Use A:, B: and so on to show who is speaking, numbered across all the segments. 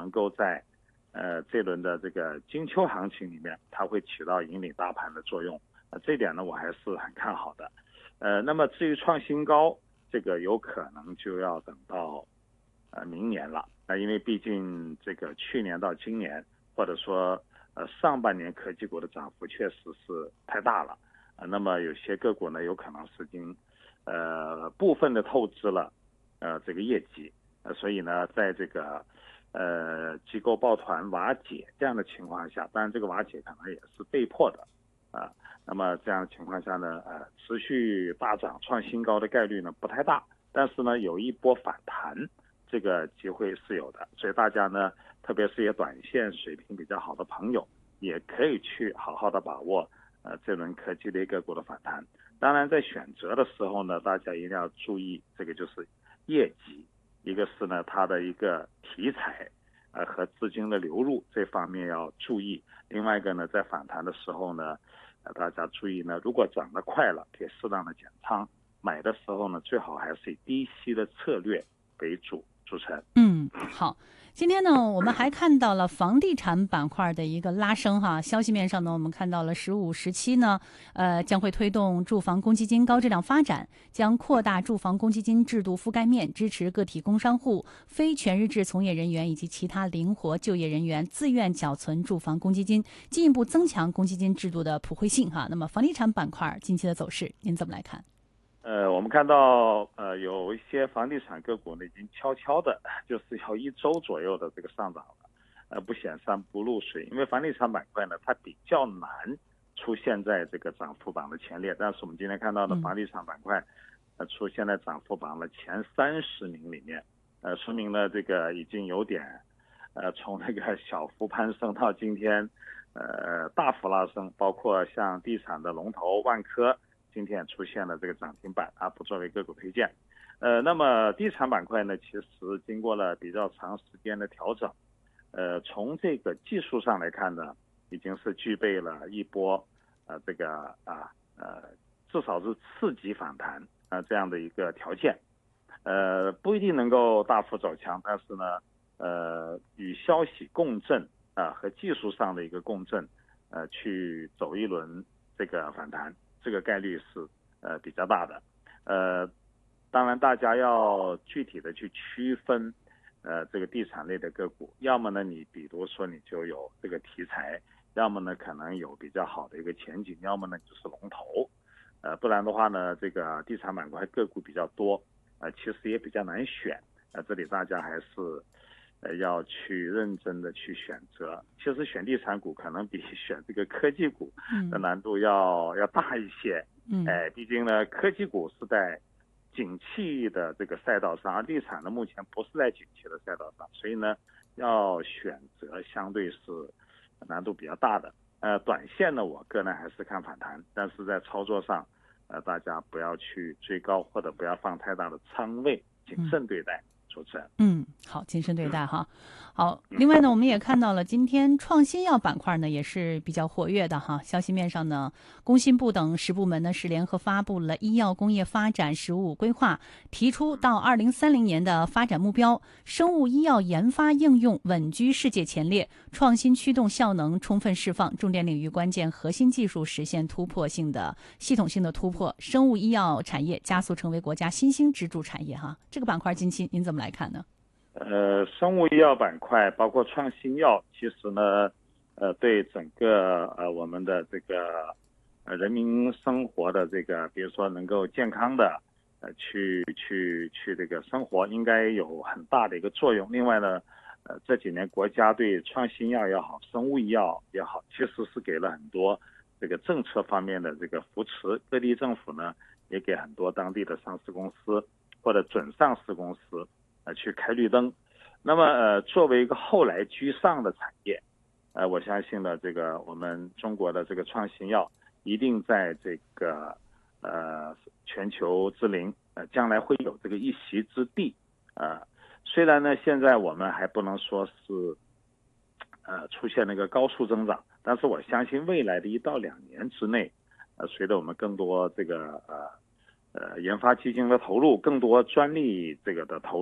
A: 能够在这轮的这个金秋行情里面，它会起到引领大盘的作用。这点呢，我还是很看好的。那么至于创新高，这个有可能就要等到明年了。因为毕竟这个去年到今年，或者说上半年科技股的涨幅确实是太大了。那么有些个股呢，有可能是已经部分的透支了这个业绩。所以呢，在这个机构抱团瓦解这样的情况下，当然这个瓦解可能也是被迫的那么这样的情况下呢，持续大涨创新高的概率呢不太大，但是呢有一波反弹，这个机会是有的。所以大家呢，特别是一些短线水平比较好的朋友，也可以去好好的把握这轮科技类个股的反弹。当然在选择的时候呢，大家一定要注意，这个就是业绩，一个是呢它的一个题材和资金的流入这方面要注意。另外一个呢，在反弹的时候呢，大家注意呢，如果涨得快了，可以适当的减仓。买的时候呢，最好还是以低吸的策略为主成。
B: 好。今天呢，我们还看到了房地产板块的一个拉升哈。消息面上呢，我们看到了15、17呢，将会推动住房公积金高质量发展，将扩大住房公积金制度覆盖面，支持个体工商户、非全日制从业人员以及其他灵活就业人员自愿缴存住房公积金，进一步增强公积金制度的普惠性哈。那么房地产板块近期的走势，您怎么来看？
A: 我们看到有一些房地产个股呢，已经悄悄的，就是要1周左右的这个上涨了，不显山不露水。因为房地产板块呢，它比较难出现在这个涨幅榜的前列，但是我们今天看到的房地产板块出现在涨幅榜的前30名里面，说明呢这个已经有点从那个小幅攀升到今天大幅拉升，包括像地产的龙头万科。今天出现了这个涨停板不作为个股推荐。那么地产板块呢，其实经过了比较长时间的调整，从这个技术上来看呢，已经是具备了一波这个至少是次级反弹这样的一个条件。不一定能够大幅走强，但是呢与消息共振和技术上的一个共振去走一轮这个反弹，这个概率是比较大的。当然大家要具体的去区分这个地产类的个股，要么呢你比如说你就有这个题材，要么呢可能有比较好的一个前景，要么呢就是龙头。不然的话呢，这个地产板块个股比较多，其实也比较难选。这里大家还是要去认真的去选择。其实选地产股可能比选这个科技股的难度要大一些。毕竟呢，科技股是在景气的这个赛道上，而地产呢目前不是在景气的赛道上，所以呢要选择相对是难度比较大的。短线呢，我个人还是看反弹，但是在操作上，大家不要去追高，或者不要放太大的仓位，谨慎对待。主持人，
B: 好，谨慎对待哈。好，另外呢，我们也看到了今天创新药板块呢也是比较活跃的哈。消息面上呢，工信部等10部门呢是联合发布了医药工业发展“十五五”规划，提出到2030年的发展目标，生物医药研发应用稳居世界前列，创新驱动效能充分释放，重点领域关键核心技术实现突破性的系统性的突破，生物医药产业加速成为国家新兴支柱产业哈。这个板块近期您怎么来看呢？
A: 生物医药板块包括创新药，其实呢，对整个我们的这个人民生活的这个，比如说能够健康的去这个生活，应该有很大的一个作用。另外呢，这几年国家对创新药也好，生物医药也好，其实是给了很多这个政策方面的这个扶持，各地政府呢也给很多当地的上市公司或者准上市公司去开绿灯。那么作为一个后来居上的产业，我相信呢，这个我们中国的这个创新药一定在这个全球之林，将来会有这个一席之地。虽然呢现在我们还不能说是出现那个高速增长，但是我相信未来的1到2年之内，随着我们更多这个研发基金的投入，更多专利这个的投入，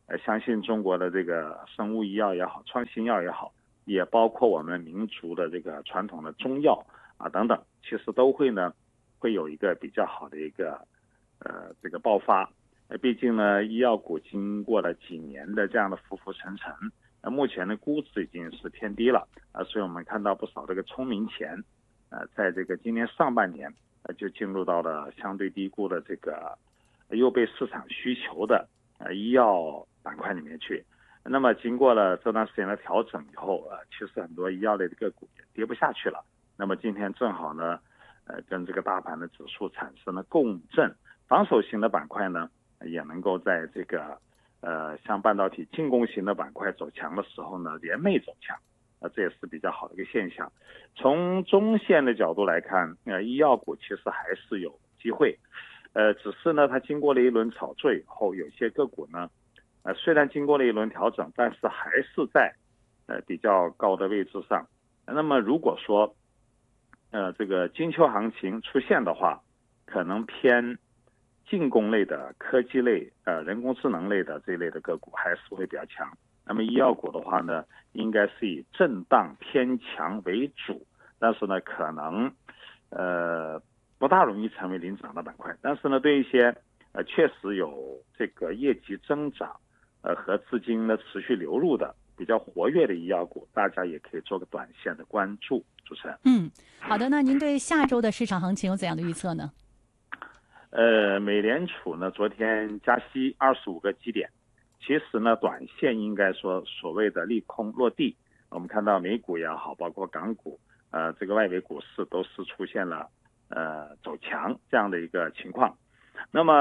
A: 相信中国的这个生物医药也好，创新药也好，也包括我们民族的这个传统的中药啊等等，其实都会有一个比较好的一个这个爆发。毕竟呢，医药股经过了几年的这样的浮浮沉沉，目前的估值已经是偏低了所以我们看到不少这个聪明钱在这个今年上半年就进入到了相对低估的这个又被市场需求的医药板块里面去。那么经过了这段时间的调整以后其实很多医药类的个股也跌不下去了。那么今天正好呢跟这个大盘的指数产生了共振，防守型的板块呢也能够在这个像半导体进攻型的板块走强的时候呢连袂走强这也是比较好的一个现象。从中线的角度来看医药股其实还是有机会只是呢它经过了一轮炒作以后，有些个股呢虽然经过了一轮调整，但是还是在比较高的位置上。那么如果说这个金秋行情出现的话，可能偏进攻类的、科技类、人工智能类的这一类的个股还是会比较强。那么医药股的话呢，应该是以震荡偏强为主，但是呢，可能不大容易成为领涨的板块。但是呢，对一些确实有这个业绩增长和资金的持续流入的比较活跃的医药股，大家也可以做个短线的关注。主持人，
B: 好的，那您对下周的市场行情有怎样的预测呢？
A: 美联储呢昨天加息25个基点，其实呢短线应该说所谓的利空落地。我们看到美股也好，包括港股这个外围股市都是出现了走强这样的一个情况。那么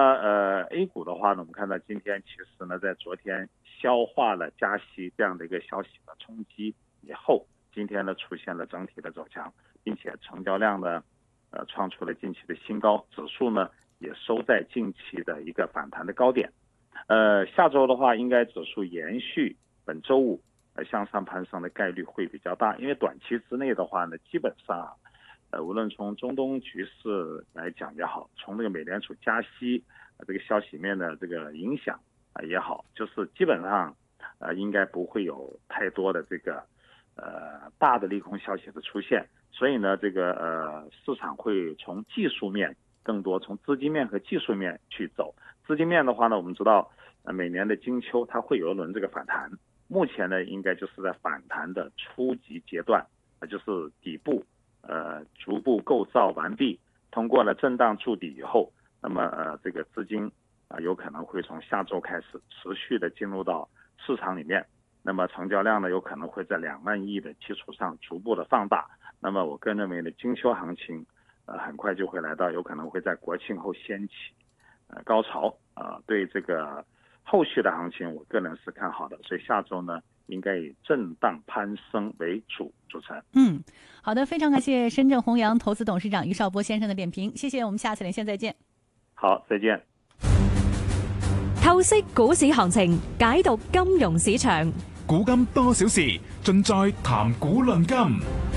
A: A 股的话呢，我们看到今天其实呢在昨天消化了加息这样的一个消息的冲击以后，今天呢出现了整体的走强，并且成交量呢创出了近期的新高，指数呢也收在近期的一个反弹的高点。下周的话应该指数延续本周五向上攀升的概率会比较大，因为短期之内的话呢，基本上无论从中东局势来讲也好，从这个美联储加息这个消息面的这个影响也好，就是基本上应该不会有太多的这个大的利空消息的出现。所以呢，这个市场会从技术面更多从资金面和技术面去走。资金面的话呢，我们知道每年的金秋它会有一轮这个反弹，目前呢应该就是在反弹的初级阶段，就是底部逐步构造完毕，通过了震荡筑底以后，那么这个资金有可能会从下周开始持续的进入到市场里面，那么成交量呢有可能会在2万亿的基础上逐步的放大。那么我个人认为呢，金秋行情很快就会来到，有可能会在国庆后掀起高潮对这个后续的行情我个人是看好的，所以下周呢应该以震荡攀升为主。主持人，
B: 好的，非常感谢深圳弘扬投资董事长于绍波先生的点评，谢谢，我们下次连线再见。
A: 好，再见。
C: 透析股市行情，解讀金融市場，
D: 古今多少事，盡在談股論金。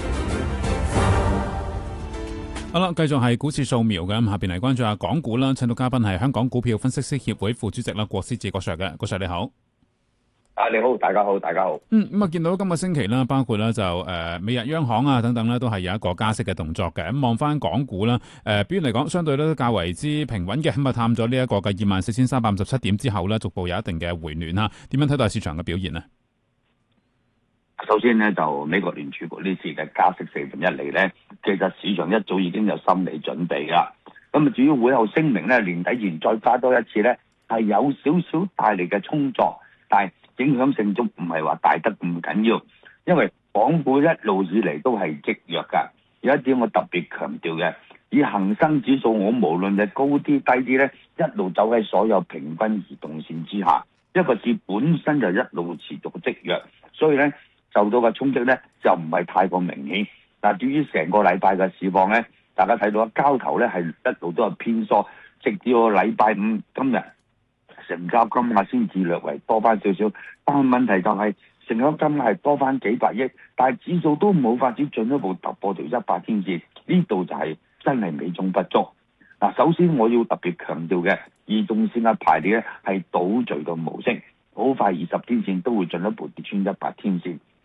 D: 好啦，繼續係股市掃描嘅，下邊嚟關注下港股啦。請到嘉賓係香港股票分析師協會副主席啦，郭思治郭 Sir 嘅，郭 Sir 你好。
E: 你好，大家好，大家好。
D: 咁啊，見到今個星期啦，包括咧就美日央行啊等等咧，都係有一個加息嘅動作嘅。咁望翻港股啦，表現嚟講，相對咧都較為之平穩嘅。咁啊，探咗呢一個嘅24,357點之後咧，逐步有一定嘅回暖啦。點樣睇待市場嘅表現呢？
E: 首先呢，就美國聯儲局呢次嘅加息1/4厘呢，其實市場一早已經有心理準備啦。咁啊，至於會後聲明呢，年底前再加多一次呢，係有少少帶嚟嘅衝撞，但係影響性都唔係話大得咁緊要，因為港股一路以嚟都係積弱㗎。有一點我特別強調嘅，以恒生指數我無論係高啲低啲呢，一路走喺所有平均移動線之下，一個市本身就一路持續積弱，所以呢，受到嘅衝擊呢就唔係太過明顯。但係至於成個禮拜嘅市況呢，大家睇到交投呢係一路都係偏疏，直至到禮拜五今日成交金額先至略為多翻少少，但係問題就係成交金額係多翻幾百億，但係指數都冇法子進一步突破條100天線，呢度就係真係美中不足。首先我要特別強調嘅，移動線嘅排列呢係倒序嘅模式。 好快20天線都會進一步跌穿100天線。